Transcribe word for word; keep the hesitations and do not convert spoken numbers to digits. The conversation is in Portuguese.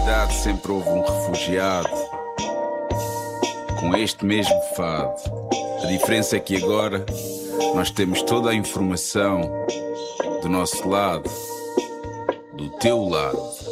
humanidade sempre houve um refugiado com este mesmo fado. A diferença é que agora nós temos toda a informação do nosso lado, do teu lado.